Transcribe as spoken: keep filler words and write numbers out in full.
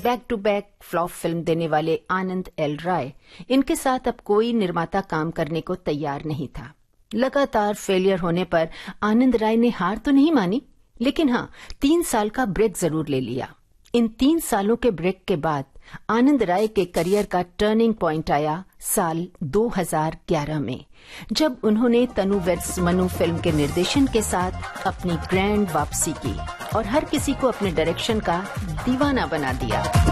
Back to back flop film देने वाले आनंद L राय, इनके साथ अब कोई निर्माता काम करने को तैयार नहीं था। लगातार फेलियर होने पर आनंद राय ने हार तो नहीं मानी, लेकिन हाँ, तीन साल का ब्रेक जरूर ले लिया। इन तीन सालों के ब्रेक के बाद आनंद राय के करियर का टर्निंग पॉइंट आया साल दो हज़ार ग्यारह में, जब उन्होंने तनु वेड्स मनु फिल्म के निर्देशन के साथ अपनी ग्रैंड वापसी की और हर किसी को अपने डायरेक्शन का दीवाना बना दिया।